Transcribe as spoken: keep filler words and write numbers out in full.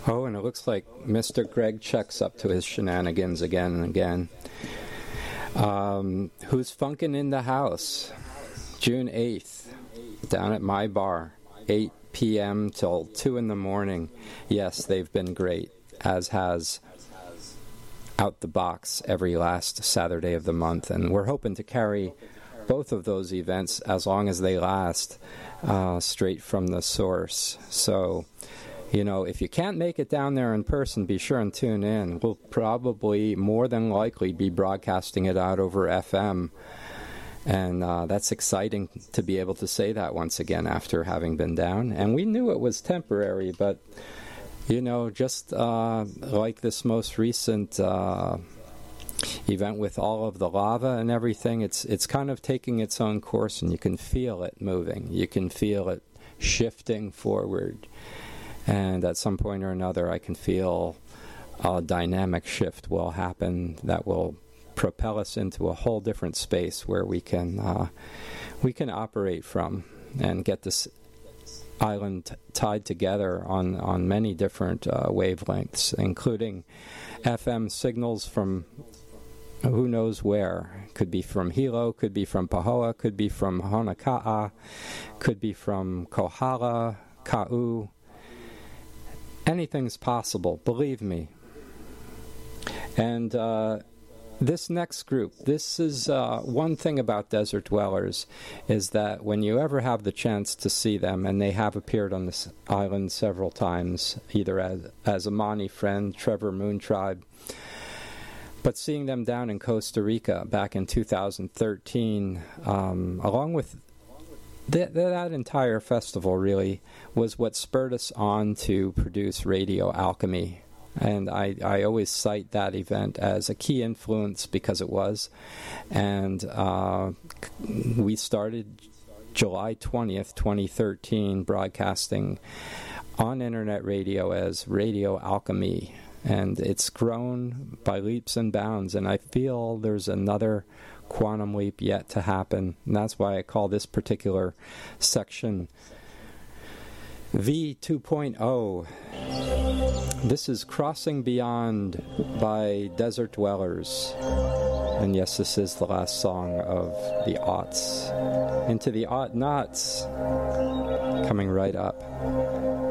Oh, and it looks like Mister Greg checks up to his shenanigans again and again. Um, who's funkin' in the house? June eighth, down at my bar, eight p.m. till two in the morning. Yes, they've been great, as has Out the Box every last Saturday of the month. And we're hoping to carry both of those events, as long as they last, uh, straight from the source. So, you know, if you can't make it down there in person, be sure and tune in. We'll probably, more than likely, be broadcasting it out over F M. And uh, that's exciting to be able to say that once again after having been down. And we knew it was temporary, but, you know, just uh, like this most recent uh, event with all of the lava and everything, it's it's kind of taking its own course, and you can feel it moving. You can feel it shifting forward. And at some point or another, I can feel a dynamic shift will happen that will propel us into a whole different space where we can uh, we can operate from and get this island t- tied together on, on many different uh, wavelengths, including F M signals from who knows where. Could be from Hilo, could be from Pahoa, could be from Honoka'a, could be from Kohala, Ka'u. Anything's possible, believe me. And uh, this next group, this is uh, one thing about Desert Dwellers, is that when you ever have the chance to see them, and they have appeared on this island several times, either as, as Amani Friend, Trevor Moontribe, but seeing them down in Costa Rica back in two thousand thirteen, um, along with That, that entire festival really was what spurred us on to produce Radio Alchemy. And I, I always cite that event as a key influence because it was. And uh, we started July twentieth, twenty thirteen, broadcasting on internet radio as Radio Alchemy. And it's grown by leaps and bounds. And I feel there's another quantum leap yet to happen, and that's why I call this particular section V two point oh. This is Crossing Beyond by Desert Dwellers, and yes, this is the last song of the aughts. Into the aught knots, coming right up.